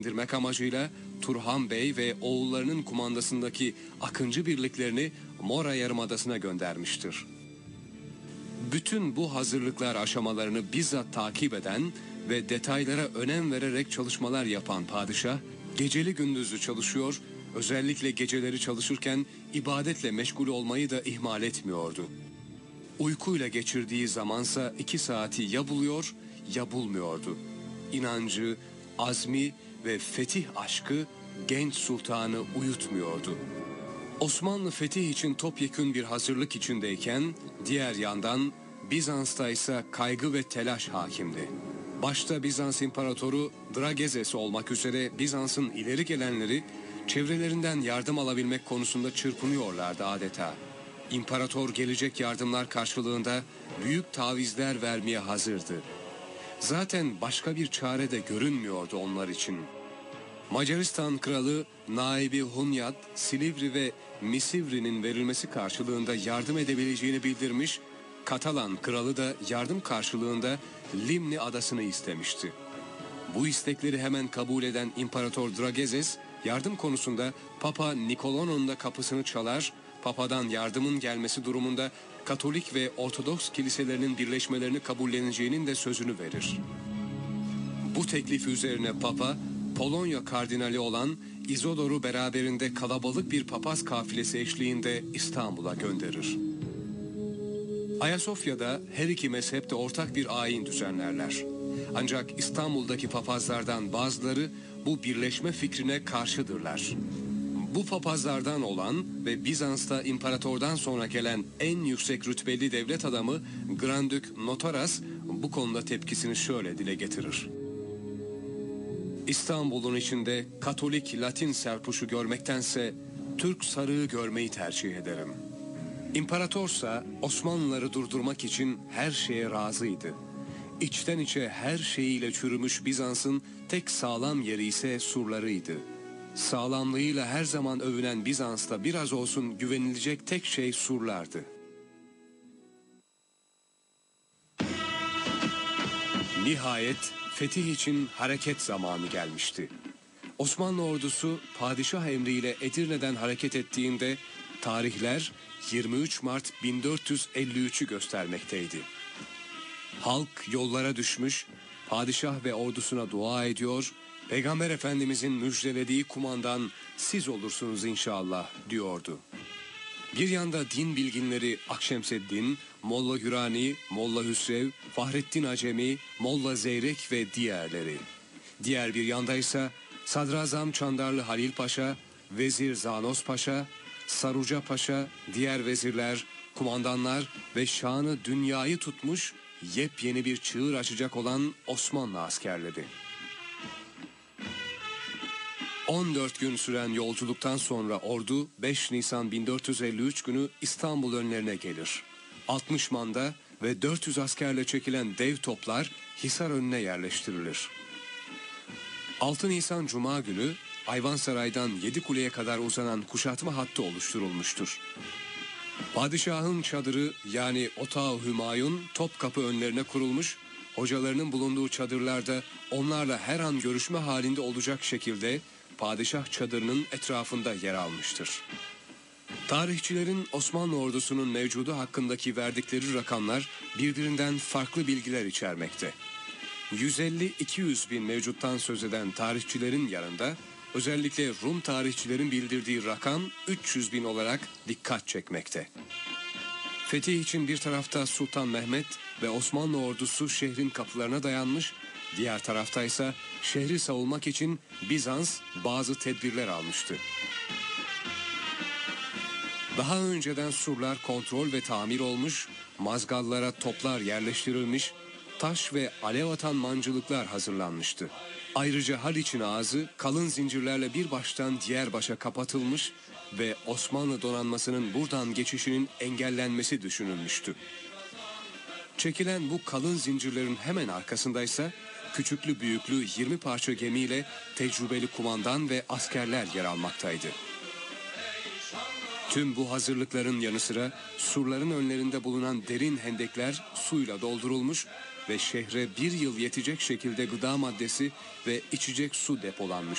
indirmek amacıyla Turhan Bey ve oğullarının kumandasındaki Akıncı birliklerini Mora Yarımadası'na göndermiştir. Bütün bu hazırlıklar aşamalarını bizzat takip eden ve detaylara önem vererek çalışmalar yapan padişah, geceli gündüzlü çalışıyor, özellikle geceleri çalışırken ibadetle meşgul olmayı da ihmal etmiyordu. Uykuyla geçirdiği zamansa 2 saati ya buluyor ya bulmuyordu. İnancı, azmi ve fetih aşkı genç sultanı uyutmuyordu. Osmanlı fetih için topyekün bir hazırlık içindeyken diğer yandan Bizans'ta ise kaygı ve telaş hakimdi. Başta Bizans İmparatoru Dragezes olmak üzere Bizans'ın ileri gelenleri çevrelerinden yardım alabilmek konusunda çırpınıyorlardı adeta. İmparator gelecek yardımlar karşılığında büyük tavizler vermeye hazırdı. Zaten başka bir çare de görünmüyordu onlar için. Macaristan kralı Naibi Hunyad, Silivri ve Misivri'nin verilmesi karşılığında yardım edebileceğini bildirmiş, Katalan kralı da yardım karşılığında Limni adasını istemişti. Bu istekleri hemen kabul eden İmparator Dragezes, yardım konusunda Papa Nikolaon'un da kapısını çalar, Papa'dan yardımın gelmesi durumunda Katolik ve Ortodoks kiliselerinin birleşmelerini kabulleneceğinin de sözünü verir. Bu teklif üzerine Papa, Polonya kardinali olan Izodor'u beraberinde kalabalık bir papaz kafilesi eşliğinde İstanbul'a gönderir. Ayasofya'da her iki mezhep de ortak bir ayin düzenlerler. Ancak İstanbul'daki papazlardan bazıları bu birleşme fikrine karşıdırlar. Bu papazlardan olan ve Bizans'ta imparatordan sonra gelen en yüksek rütbeli devlet adamı Grandük Notaras bu konuda tepkisini şöyle dile getirir. İstanbul'un içinde Katolik Latin serpuşu görmektense Türk sarığı görmeyi tercih ederim. İmparatorsa Osmanlıları durdurmak için her şeye razıydı. İçten içe her şeyiyle çürümüş Bizans'ın tek sağlam yeri ise surlarıydı. Sağlamlığıyla her zaman övünen Bizans'ta biraz olsun güvenilecek tek şey surlardı. Nihayet fetih için hareket zamanı gelmişti. Osmanlı ordusu padişah emriyle Edirne'den hareket ettiğinde tarihler 23 Mart 1453'ü göstermekteydi. Halk yollara düşmüş, padişah ve ordusuna dua ediyor, Peygamber Efendimizin müjdelediği kumandan siz olursunuz inşallah diyordu. Bir yanda din bilginleri Akşemseddin, Molla Gürani, Molla Hüsrev, Fahrettin Acemi, Molla Zeyrek ve diğerleri. Diğer bir yanda ise Sadrazam Çandarlı Halil Paşa, Vezir Zanos Paşa, Saruca Paşa, diğer vezirler, kumandanlar ve şanı dünyayı tutmuş yepyeni bir çığır açacak olan Osmanlı askerleri. 14 gün süren yolculuktan sonra ordu 5 Nisan 1453 günü İstanbul önlerine gelir. 60 manda ve 400 askerle çekilen dev toplar Hisar önüne yerleştirilir. 6 Nisan Cuma günü Ayvansaray'dan Yedikule'ye kadar uzanan kuşatma hattı oluşturulmuştur. Padişahın çadırı yani Otağı Hümayun Topkapı önlerine kurulmuş, hocalarının bulunduğu çadırlarda onlarla her an görüşme halinde olacak şekilde padişah çadırının etrafında yer almıştır. Tarihçilerin Osmanlı ordusunun mevcudu hakkındaki verdikleri rakamlar birbirinden farklı bilgiler içermekte. 150-200 bin mevcuttan söz eden tarihçilerin yanında özellikle Rum tarihçilerin bildirdiği rakam 300 bin olarak dikkat çekmekte. Fetih için bir tarafta Sultan Mehmet ve Osmanlı ordusu şehrin kapılarına dayanmış, diğer tarafta ise şehri savunmak için Bizans bazı tedbirler almıştı. Daha önceden surlar kontrol ve tamir olmuş, mazgallara toplar yerleştirilmiş, taş ve alev atan mancılıklar hazırlanmıştı. Ayrıca Haliç'in ağzı kalın zincirlerle bir baştan diğer başa kapatılmış ve Osmanlı donanmasının buradan geçişinin engellenmesi düşünülmüştü. Çekilen bu kalın zincirlerin hemen arkasındaysa küçüklü büyüklü 20 parça gemiyle tecrübeli kumandan ve askerler yer almaktaydı. Tüm bu hazırlıkların yanı sıra surların önlerinde bulunan derin hendekler suyla doldurulmuş, ve şehre bir yıl yetecek şekilde gıda maddesi ve içecek su depolanmış.